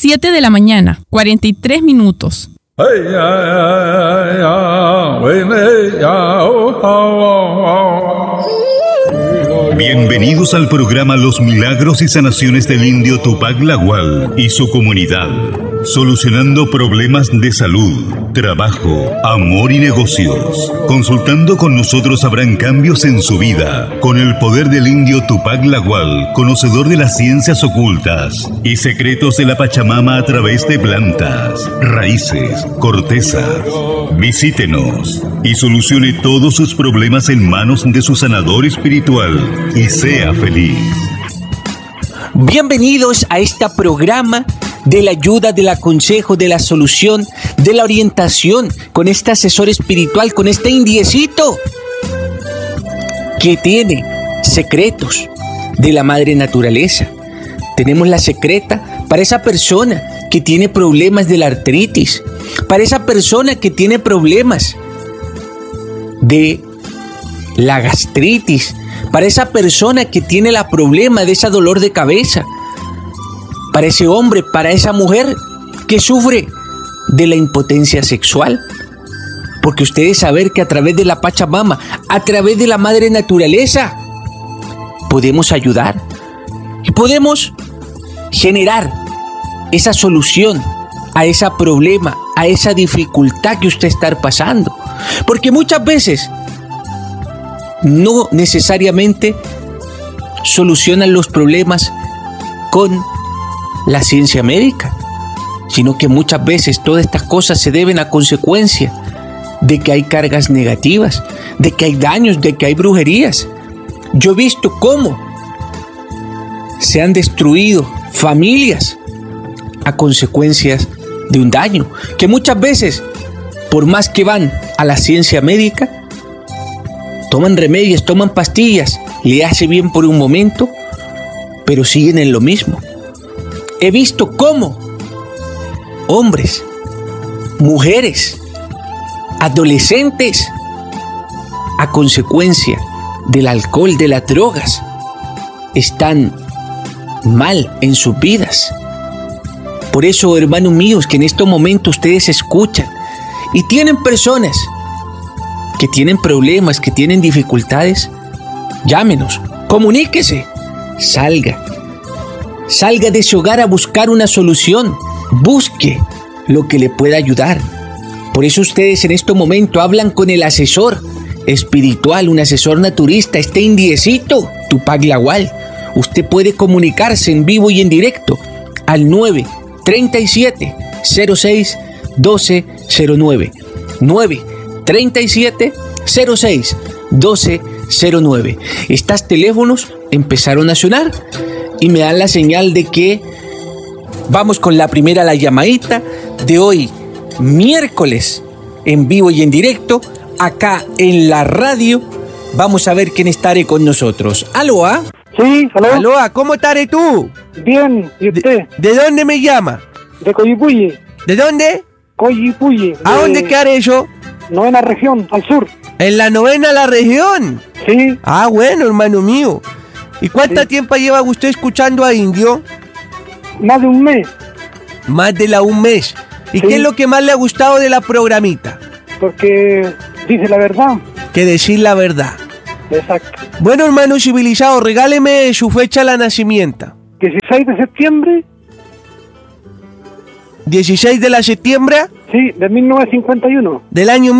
7 de la mañana, 43 minutos. Bienvenidos al programa Los Milagros y Sanaciones del Indio Tupac Lagual y su comunidad, solucionando problemas de salud, trabajo, amor y negocios. Consultando con nosotros habrán cambios en su vida, con el poder del Indio Tupac Lagual, conocedor de las ciencias ocultas y secretos de la Pachamama a través de plantas, raíces, cortezas. Visítenos y solucione todos sus problemas en manos de su sanador espiritual y sea feliz. Bienvenidos a este programa de la ayuda, del aconsejo, de la solución, de la orientación con este asesor espiritual, con este indiecito que tiene secretos de la madre naturaleza. Tenemos la secreta para esa persona que tiene problemas de la artritis, para esa persona que tiene problemas de la gastritis, para esa persona que tiene el problema de ese dolor de cabeza, para ese hombre, para esa mujer que sufre de la impotencia sexual. Porque ustedes saben que a través de la Pachamama, a través de la madre naturaleza, podemos ayudar y podemos generar esa solución a ese problema, a esa dificultad que usted está pasando. Porque muchas veces no necesariamente solucionan los problemas con la ciencia médica, sino que muchas veces todas estas cosas se deben a consecuencia de que hay cargas negativas, de que hay daños, de que hay brujerías. Yo he visto cómo se han destruido familias a consecuencias de un daño, que muchas veces, por más que van a la ciencia médica, toman remedios, toman pastillas, le hace bien por un momento, pero siguen en lo mismo. He visto cómo hombres, mujeres, adolescentes, a consecuencia del alcohol, de las drogas, están mal en sus vidas. Por eso, hermanos míos, que en estos momentos ustedes escuchan y tienen personas que tienen problemas, que tienen dificultades, llámenos, comuníquese, salga de ese hogar a buscar una solución, busque lo que le pueda ayudar. Por eso ustedes en este momento hablan con el asesor espiritual, un asesor naturista, este indiecito, Tupac Lagual. Usted puede comunicarse en vivo y en directo al 937-06-1209. 937-06-1209. Estos teléfonos empezaron a sonar y me dan la señal de que vamos con la llamadita de hoy, miércoles, en vivo y en directo, acá en la radio. Vamos a ver quién estará con nosotros. ¿Aló? Sí, aló. ¿Aló? ¿Cómo estaré tú? Bien, ¿y usted? ¿De dónde me llama? De Coyipulli. ¿De dónde? Coyipulli. ¿A dónde quedaré eso? 9ª región, al sur. ¿En la 9ª la región? Sí. Ah, bueno, hermano mío. ¿Y cuánto tiempo lleva usted escuchando a Indio? Más de un mes. Más de un mes. ¿Y qué es lo que más le ha gustado de la programita? Porque dice la verdad. Que decir la verdad. Exacto. Bueno, hermano civilizado, regáleme su fecha de nacimiento. 16 de septiembre. 16 de septiembre. Sí, de 1951. Del año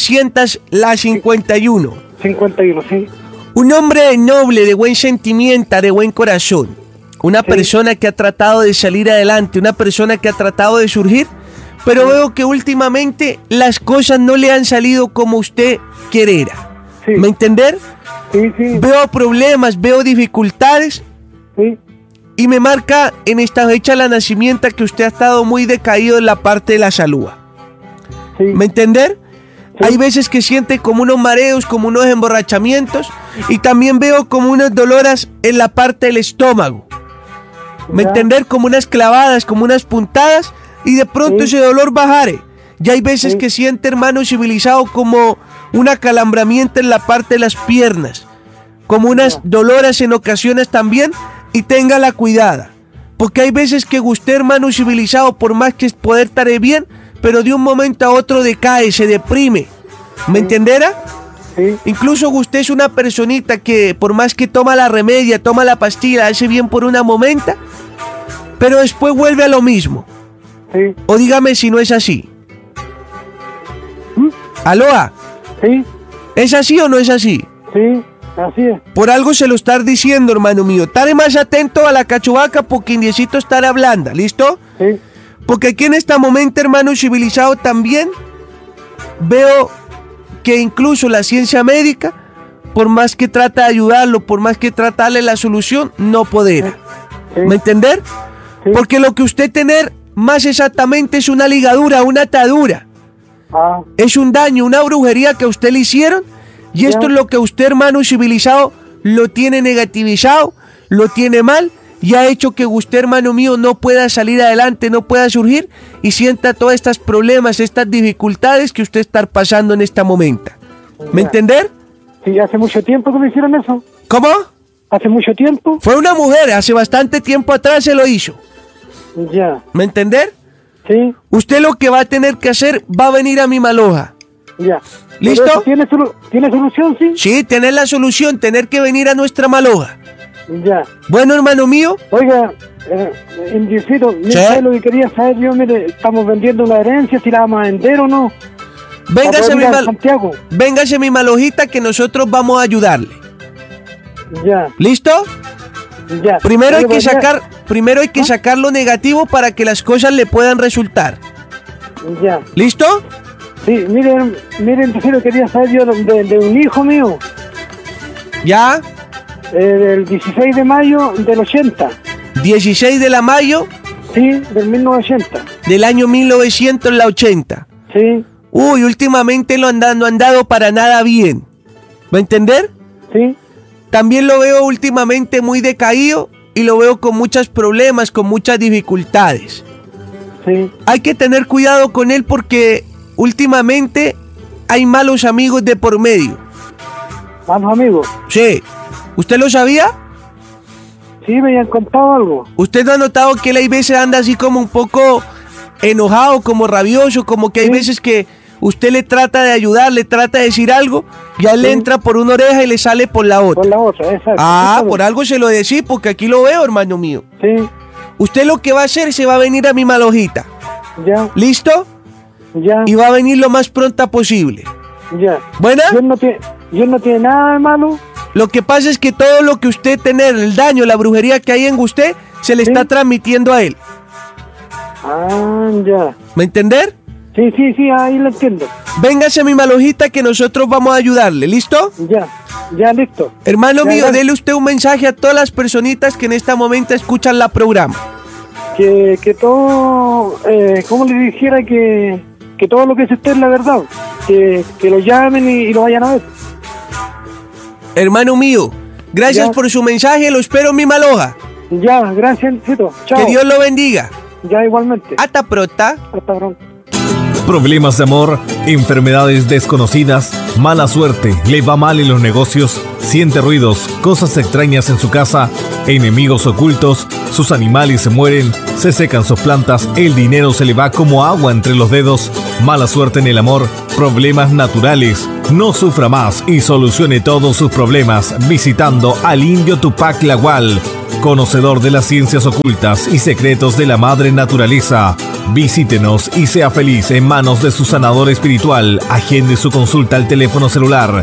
1951. 51, sí. Un hombre noble, de buen sentimiento, de buen corazón. Una persona que ha tratado de salir adelante, una persona que ha tratado de surgir, pero veo que últimamente las cosas no le han salido como usted querera. Sí. ¿Me entender? Sí, sí. Veo problemas, veo dificultades. Sí. Y me marca en esta fecha de nacimiento que usted ha estado muy decaído en la parte de la salud. Sí. ¿Me entender? Sí. Hay veces que siente como unos mareos, como unos emborrachamientos, y también veo como unos dolores en la parte del estómago. ¿Me entender? Como unas clavadas, como unas puntadas, y de pronto ese dolor bajare. Ya hay veces que siente, hermano civilizado, como un acalambramiento en la parte de las piernas, como unas dolores en ocasiones también, y tenga la cuidada, Porque hay veces que usted, hermano civilizado, por más que poder estar bien, pero de un momento a otro decae, se deprime. ¿Me entenderá? Sí, Incluso usted es una personita que por más que toma la remedia, toma la pastilla, hace bien por una momenta, pero después vuelve a lo mismo. sí, O dígame si no es así. ¿Mm? Aloha, sí, ¿es así o no es así? sí, así es. Por algo se lo estar diciendo, hermano mío. Estaré más atento a la cachuvaca porque indiecito estará hablando, ¿listo? Sí, Porque aquí en este momento, hermano civilizado, también veo que incluso la ciencia médica, por más que trata de ayudarlo, por más que trata de darle la solución, no podrá. sí, ¿Me entender? sí. Porque lo que usted tener más exactamente es una ligadura, una atadura. Ah, Es un daño, una brujería que a usted le hicieron. Y Ya. esto es lo que usted, hermano civilizado, lo tiene negativizado, lo tiene mal. Y ha hecho que usted, hermano mío, no pueda salir adelante, no pueda surgir. Y sienta todos estos problemas, estas dificultades que usted está pasando en este momento. ¿Me Ya. entender? sí, hace mucho tiempo que me hicieron eso. ¿Cómo? Hace mucho tiempo. Fue una mujer, hace bastante tiempo atrás se lo hizo. Ya, ¿Me entender? sí, Usted lo que va a tener que hacer, va a venir a mi maloja. ya. ¿Listo? Pero eso ¿Tiene solución, sí? Sí, tener la solución, tener que venir a nuestra maloja. Ya. Bueno, hermano mío, Oiga, Indiecito, Sí. ¿sabe lo que quería saber yo? Mire, estamos vendiendo una herencia, si la vamos a vender o no. véngase Para mi, poder ir a Santiago. véngase mi malojita que nosotros vamos a ayudarle. Ya, ¿Listo? ya. Primero hay Oiga, que ya- sacar lo negativo para que las cosas le puedan resultar. Ya. ¿Listo? Sí, miren, Indiecito, quería saber yo de un hijo mío, Ya, del 16 de mayo del 80. 16 de mayo Sí, del 1980. del año 1980. Sí, Uy, últimamente no ha andado para nada bien. ¿Va a entender? sí, También lo veo últimamente muy decaído y lo veo con muchos problemas, con muchas dificultades. sí. Hay que tener cuidado con él porque últimamente hay malos amigos de por medio. Malos amigos. Sí. ¿Usted lo sabía? Sí, me habían contado algo. ¿Usted no ha notado que él hay veces anda así como un poco enojado, como rabioso, como que hay Sí. veces que usted le trata de ayudar, le trata de decir algo y a él le Sí. entra por una oreja y le sale por la otra? Por la otra, exacto. Ah, Eso por es. algo se lo decía porque aquí lo veo, hermano mío. Sí, Usted lo que va a hacer, se va a venir a mi malojita. ya, ¿Listo? ya, Y va a venir lo más pronto posible. ya. ¿Buena? Dios no tiene nada de malo. Lo que pasa es que todo lo que usted tener, el daño, la brujería que hay en usted, se le Sí. está transmitiendo a él. Ah, ya. ¿Me entender? Sí, ahí lo entiendo. Véngase mi malojita que nosotros vamos a ayudarle, ¿listo? Ya, listo. Hermano Ya, mío, gracias. dele usted un mensaje a todas las personitas que en este momento escuchan la programa. Que todo, como le dijera, que todo lo que se esté es la verdad. Que lo llamen y lo vayan a ver. Hermano mío, gracias Ya. por su mensaje, lo espero en mi maloja. Ya, gracias, Cito. Chao. Que Dios lo bendiga. Ya, igualmente. Hasta pronto. Hasta pronto. Problemas de amor, enfermedades desconocidas, mala suerte, le va mal en los negocios, siente ruidos, cosas extrañas en su casa, enemigos ocultos, sus animales se mueren, se secan sus plantas, el dinero se le va como agua entre los dedos, mala suerte en el amor, problemas naturales. No sufra más y solucione todos sus problemas visitando al indio Tupac Lagual, conocedor de las ciencias ocultas y secretos de la madre naturaleza. Visítenos y sea feliz en manos de su sanador espiritual. Agende su consulta al teléfono celular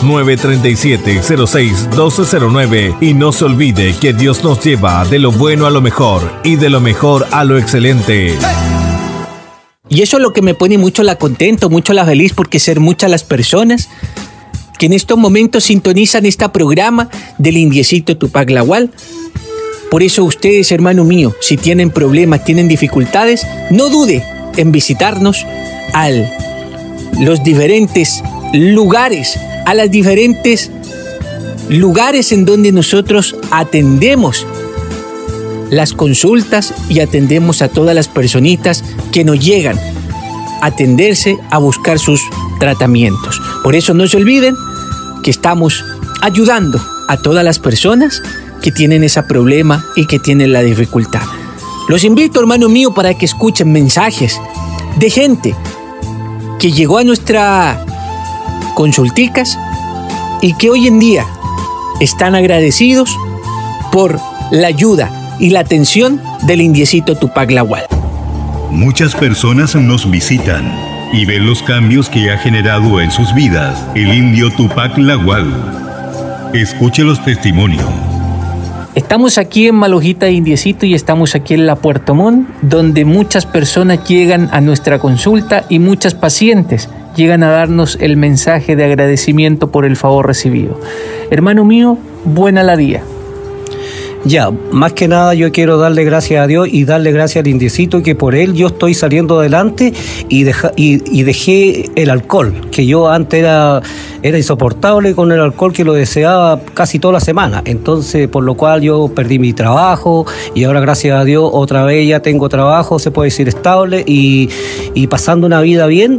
937-06-1209 y no se olvide que Dios nos lleva de lo bueno a lo mejor y de lo mejor a lo excelente. Y eso es lo que me pone mucho la contento, mucho la feliz, porque ser muchas las personas que en estos momentos sintonizan este programa del indiecito Tupac Lagual. Por eso ustedes, hermano mío, si tienen problemas, tienen dificultades, no dude en visitarnos a los diferentes lugares, a las diferentes lugares en donde nosotros atendemos las consultas y atendemos a todas las personitas que nos llegan a atenderse, a buscar sus tratamientos. Por eso no se olviden que estamos ayudando a todas las personas que tienen ese problema y que tienen la dificultad. Los invito, hermano mío, para que escuchen mensajes de gente que llegó a nuestra consulticas y que hoy en día están agradecidos por la ayuda y la atención del indiecito Tupac Lawal. Muchas personas nos visitan y ven los cambios que ha generado en sus vidas el indio Tupac Lawal. Escuche los testimonios. Estamos aquí en Malojita Indiecito y estamos aquí en la Puerto Montt, donde muchas personas llegan a nuestra consulta y muchas pacientes llegan a darnos el mensaje de agradecimiento por el favor recibido. Hermano mío, buena la día. Ya, más que nada yo quiero darle gracias a Dios y darle gracias al indiecito, que por él yo estoy saliendo adelante y dejé el alcohol, que yo antes era insoportable con el alcohol, que lo deseaba casi toda la semana. Entonces, por lo cual yo perdí mi trabajo y ahora gracias a Dios otra vez ya tengo trabajo, se puede decir estable y pasando una vida bien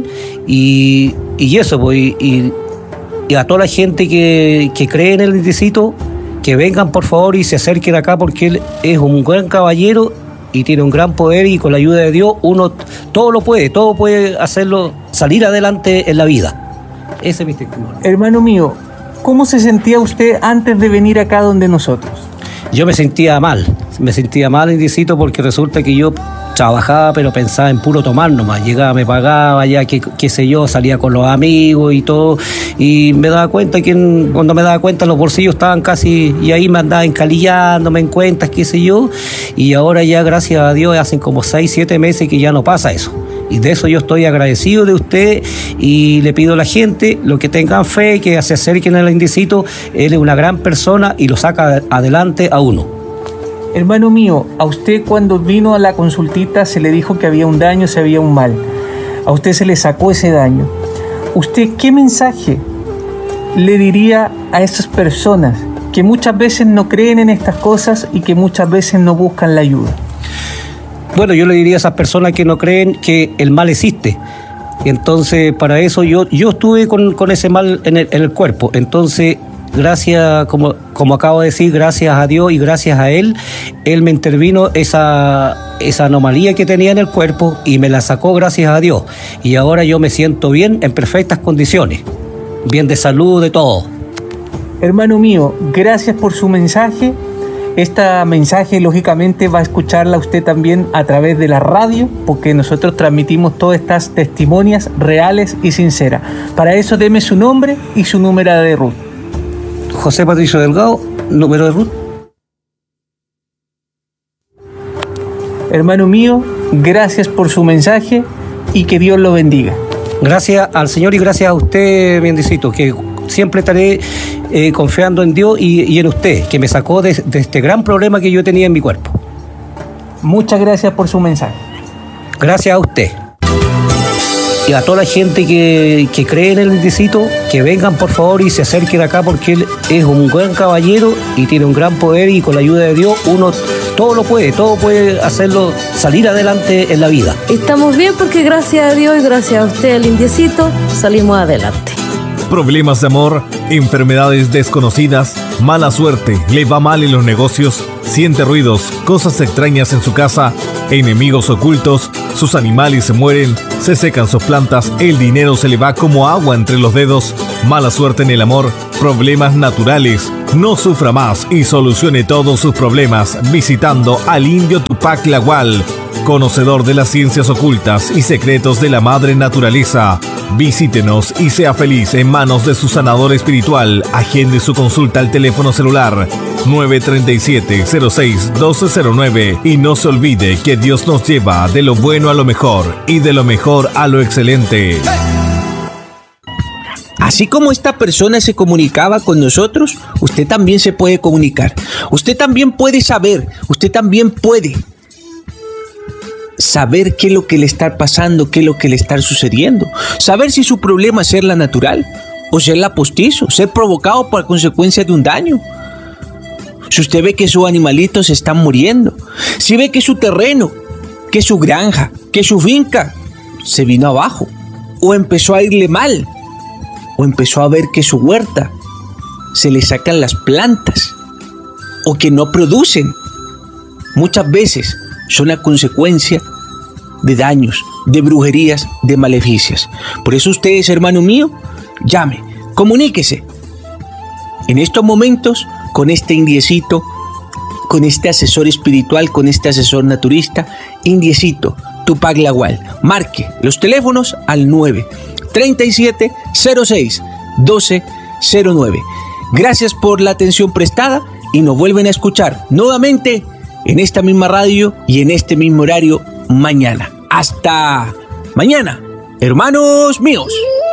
y eso, pues, y a toda la gente que cree en el indiecito, que vengan por favor y se acerquen acá, porque él es un gran caballero y tiene un gran poder, y con la ayuda de Dios uno todo puede hacerlo salir adelante en la vida. Ese es mi testimonio. Hermano mío, ¿cómo se sentía usted antes de venir acá donde nosotros? Yo me sentía mal, indiecito, porque resulta que yo trabajaba pero pensaba en puro tomar nomás. Llegaba, me pagaba, ya qué sé yo, salía con los amigos y todo, y me daba cuenta que cuando me daba cuenta los bolsillos estaban casi, y ahí me andaba encalillándome en cuentas, qué sé yo, y ahora ya gracias a Dios hacen como 6, 7 meses que ya no pasa eso. Y de eso yo estoy agradecido de usted, y le pido a la gente, lo que tengan fe, que se acerquen al indiecito. Él es una gran persona y lo saca adelante a uno. Hermano mío, a usted cuando vino a la consultita se le dijo que había un daño, se había un mal. A usted se le sacó ese daño. ¿Usted qué mensaje le diría a esas personas que muchas veces no creen en estas cosas y que muchas veces no buscan la ayuda? Bueno, yo le diría a esas personas que no creen que el mal existe. Entonces, para eso yo estuve con ese mal en el cuerpo. Entonces, gracias, como acabo de decir, gracias a Dios y gracias a Él me intervino esa anomalía que tenía en el cuerpo y me la sacó gracias a Dios. Y ahora yo me siento bien, en perfectas condiciones, bien de salud, de todo. Hermano mío, gracias por su mensaje. Este mensaje, lógicamente, va a escucharla usted también a través de la radio, porque nosotros transmitimos todas estas testimonias reales y sinceras. Para eso, deme su nombre y su número de RUT. José Patricio Delgado, número de RUT. Hermano mío, gracias por su mensaje y que Dios lo bendiga. Gracias al Señor y gracias a usted, mi bendecito, que siempre estaré confiando en Dios y en usted, que me sacó de este gran problema que yo tenía en mi cuerpo. Muchas gracias por su mensaje. Gracias a usted. Y a toda la gente que cree en el indiecito, que vengan por favor y se acerquen acá, porque él es un buen caballero y tiene un gran poder, y con la ayuda de Dios uno todo puede hacerlo salir adelante en la vida. Estamos bien porque gracias a Dios y gracias a usted, el indiecito, salimos adelante. Problemas de amor, enfermedades desconocidas, mala suerte, le va mal en los negocios, siente ruidos, cosas extrañas en su casa, enemigos ocultos, sus animales se mueren, se secan sus plantas, el dinero se le va como agua entre los dedos, mala suerte en el amor, problemas naturales. No sufra más y solucione todos sus problemas visitando al indio Tupac Lawal, conocedor de las ciencias ocultas y secretos de la madre naturaleza. Visítenos y sea feliz en manos de su sanador espiritual. Agende su consulta al teléfono celular 937-06-1209 y no se olvide que Dios nos lleva de lo bueno a lo mejor y de lo mejor a lo excelente. Así como esta persona se comunicaba con nosotros, usted también se puede comunicar. Usted también puede saber, usted también puede saber qué es lo que le está pasando, qué es lo que le está sucediendo. Saber si su problema es serla natural o serla postizo, ser provocado por consecuencia de un daño. Si usted ve que sus animalitos se están muriendo, si ve que su terreno, que su granja, que su finca se vino abajo, o empezó a irle mal, o empezó a ver que su huerta se le sacan las plantas, o que no producen. Muchas veces son a consecuencia de daños, de brujerías, de maleficias. Por eso ustedes, hermano mío, llame, comuníquese en estos momentos con este indiecito, con este asesor espiritual, con este asesor naturista, indiecito Tupac Lagual. Marque los teléfonos al 937-06-1209. Gracias por la atención prestada y nos vuelven a escuchar nuevamente en esta misma radio y en este mismo horario mañana. Hasta mañana, hermanos míos.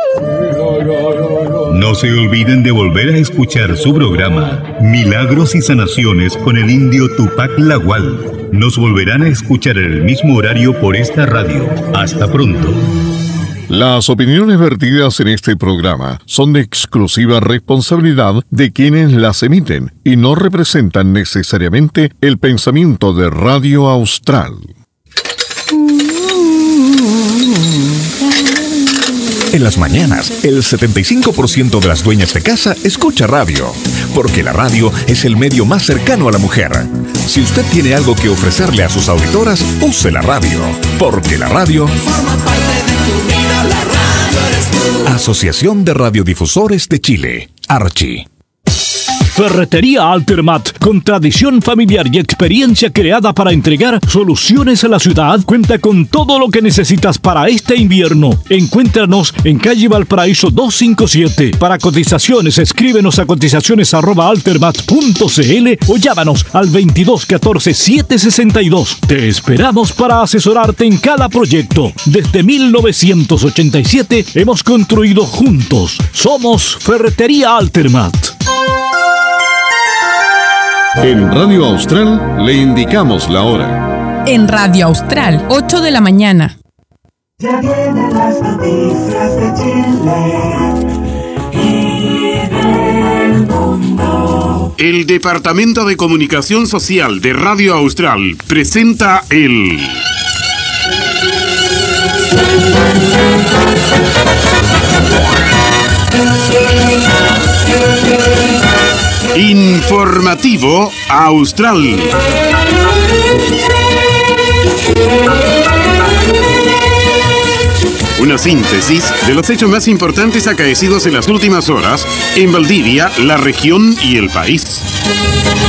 No se olviden de volver a escuchar su programa Milagros y Sanaciones con el indio Tupac Lagual. Nos volverán a escuchar en el mismo horario por esta radio. Hasta pronto. Las opiniones vertidas en este programa son de exclusiva responsabilidad de quienes las emiten y no representan necesariamente el pensamiento de Radio Austral. En las mañanas, el 75% de las dueñas de casa escucha radio, porque la radio es el medio más cercano a la mujer. Si usted tiene algo que ofrecerle a sus auditoras, use la radio, porque la radio forma parte de tu vida, la radio eres tú. Asociación de Radiodifusores de Chile, Archi. Ferretería Altermat, con tradición familiar y experiencia creada para entregar soluciones a la ciudad, cuenta con todo lo que necesitas para este invierno. Encuéntranos en calle Valparaíso 257. Para cotizaciones, escríbenos a cotizaciones@altermat.cl o llámanos al 2214-762. Te esperamos para asesorarte en cada proyecto. Desde 1987 hemos construido juntos. Somos Ferretería Altermat. En Radio Austral le indicamos la hora. En Radio Austral, 8 de la mañana. Ya vienen las noticias de Chile y del mundo. El Departamento de Comunicación Social de Radio Austral presenta el Informativo Austral. Una síntesis de los hechos más importantes acaecidos en las últimas horas en Valdivia, la región y el país.